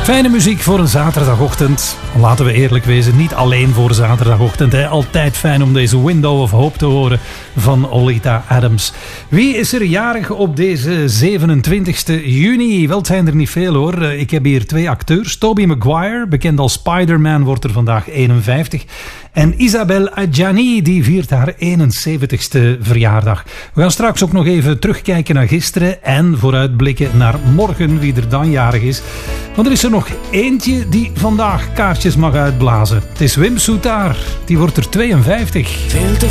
Fijne muziek voor een zaterdagochtend. Laten we eerlijk wezen, niet alleen voor zaterdagochtend. Hè. Altijd fijn om deze Window of Hope te horen van Oleta Adams. Wie is er jarig op deze 27e juni? Wel, het zijn er niet veel hoor. Ik heb hier 2 acteurs. Tobey Maguire, bekend als Spider-Man, wordt er vandaag 51. En Isabelle Adjani, die viert haar 71ste verjaardag. We gaan straks ook nog even terugkijken naar gisteren en vooruitblikken naar morgen, wie er dan jarig is. Want er is er nog eentje die vandaag kaartjes mag uitblazen. Het is Wim Soetaar, die wordt er 52.